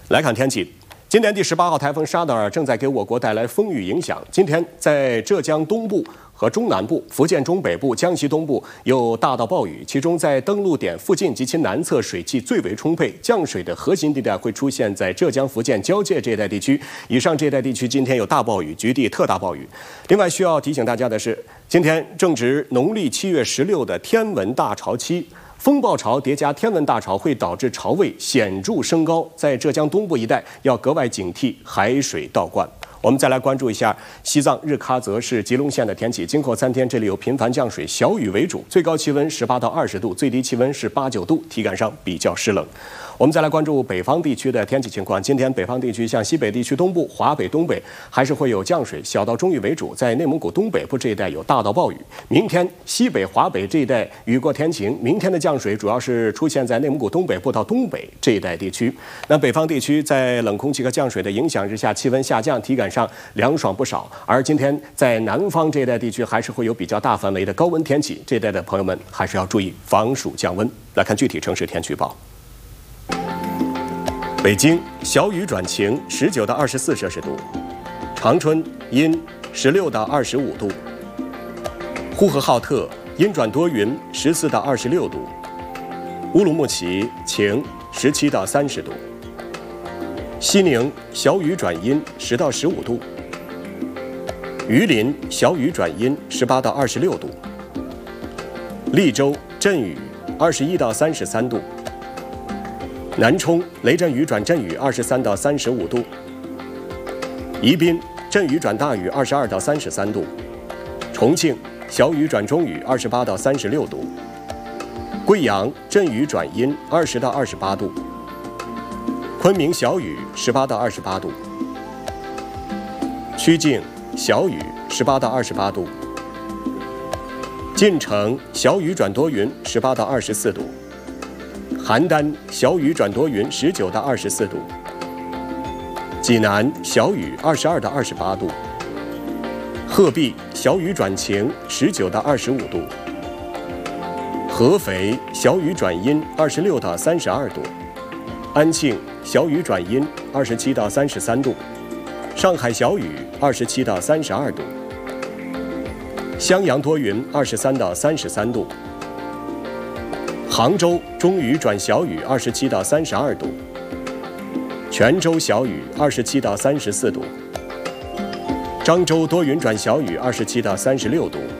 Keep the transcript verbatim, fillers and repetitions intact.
来看天气，今年第十八号台风沙德尔正在给我国带来风雨影响。今天在浙江东部和中南部、福建中北部、江西东部有大到暴雨，其中在登陆点附近及其南侧水汽最为充沛，降水的核心地带会出现在浙江、福建交界这一带地区。以上这一带地区今天有大暴雨，局地特大暴雨。另外需要提醒大家的是，今天正值农历七月十六的天文大潮期。风暴潮叠加天文大潮会导致潮位显著升高，在浙江东部一带要格外警惕海水倒灌。我们再来关注一下西藏日喀则市吉隆县的天气。今后三天，这里有频繁降水，小雨为主，最高气温十八到二十度，最低气温是八九度，体感上比较湿冷。我们再来关注北方地区的天气情况。今天北方地区像西北地区东部、华北、东北还是会有降水，小到中雨为主，在内蒙古东北部这一带有大到暴雨。明天西北、华北这一带雨过天晴，明天的降水主要是出现在内蒙古东北部到东北这一带地区。那北方地区在冷空气和降水的影响之下，气温下降，体感上凉爽不少。而今天在南方这一带地区还是会有比较大范围的高温天气，这一带的朋友们还是要注意防暑降温。来看具体城市天气预报。北京小雨转晴，十九到二十四摄氏度；长春阴，十六到二十五度；呼和浩特阴转多云，十四到二十六度；乌鲁木齐晴，十七到三十度；西宁小雨转阴，十到十五度；榆林小雨转阴，十八到二十六度；利州阵雨，二十一到三十三度。南充雷阵雨转阵雨，二十三到三十五度；宜宾阵雨转大雨，二十二到三十三度；重庆小雨转中雨，二十八到三十六度；贵阳阵雨转阴，二十到二十八度；昆明小雨，十八到二十八度；曲靖小雨，十八到二十八度；晋城小雨转多云，十八到二十四度；邯郸小雨转多云，十九到二十四度；济南小雨，二十二到二十八度；鹤壁小雨转晴，十九到二十五度；合肥小雨转阴，二十六到三十二度；安庆小雨转阴，二十七到三十三度；上海小雨，二十七到三十二度；襄阳多云，二十三到三十三度；杭州中雨转小雨，二十七到三十二度；泉州小雨，二十七到三十四度；漳州多云转小雨，二十七到三十六度；